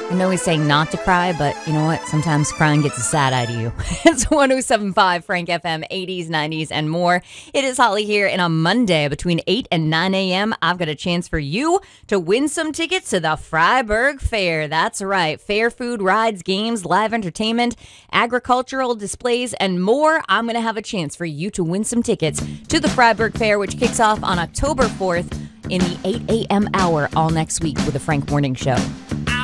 I know he's saying not to cry, but you know what? Sometimes crying gets a sad out of you. It's 107.5 Frank FM, 80s, 90s, and more. It is Holly here, and on Monday between 8 and 9 a.m., I've got a chance for you to win some tickets to the Freiburg Fair. That's right. Fair food, rides, games, live entertainment, agricultural displays, and more. I'm going to have a chance for you to win some tickets to the Freiburg Fair, which kicks off on October 4th in the 8 a.m. hour all next week with the Frank Morning Show.